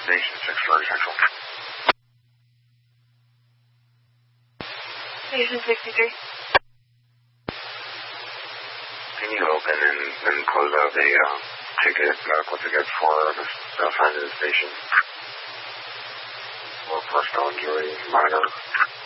Station 6 Story Central. Station 63. Can you open and close out a medical ticket for this assigned to the station? Or personal injury, minor?